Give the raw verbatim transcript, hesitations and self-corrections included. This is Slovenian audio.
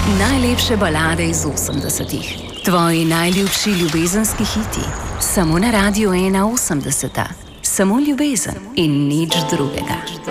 Najlepše balade iz osemdesetih. Tvoji najljubši ljubezenski hiti. Samo na Radiu ena osemdeseta. Samo ljubezen in nič drugega.